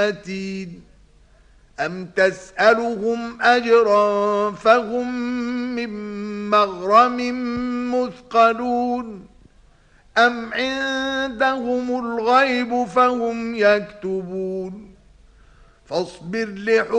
أم تسألهم أجرا فهم من مغرم مثقلون أم عندهم الغيب فهم يكتبون فاصبر